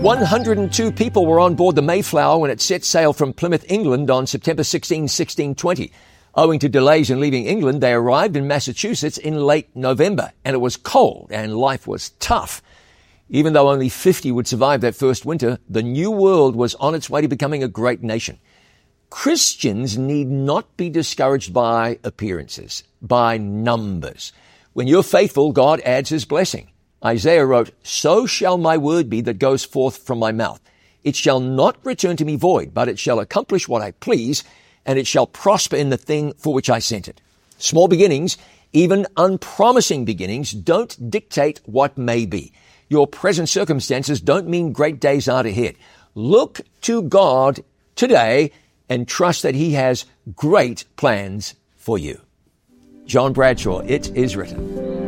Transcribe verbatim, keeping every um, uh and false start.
one hundred two people were on board the Mayflower when it set sail from Plymouth, England on September sixteenth, sixteen twenty. Owing to delays in leaving England, they arrived in Massachusetts in late November, and it was cold and life was tough. Even though only fifty would survive that first winter, the New World was on its way to becoming a great nation. Christians need not be discouraged by appearances, by numbers. When you're faithful, God adds his blessing. Isaiah wrote, "So shall my word be that goes forth from my mouth. It shall not return to me void, but it shall accomplish what I please, and it shall prosper in the thing for which I sent it." Small beginnings, even unpromising beginnings, don't dictate what may be. Your present circumstances don't mean great days aren't ahead. Look to God today and trust that he has great plans for you. John Bradshaw, It Is Written.